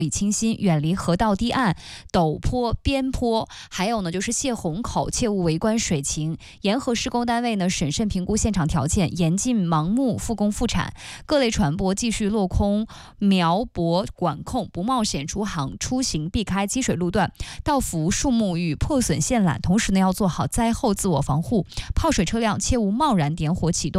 理清新，远离河道堤岸、陡坡、边坡，还有呢就是泄洪口，切勿围观水情。沿河施工单位呢审慎评估现场条件，严禁盲目复工复产。各类船舶继续落空苗泊管控，不冒险出行，避开积水路段。到扶树木与破损线缆，同时呢要做好灾后自我防护。泡水车辆切勿贸然点火启动。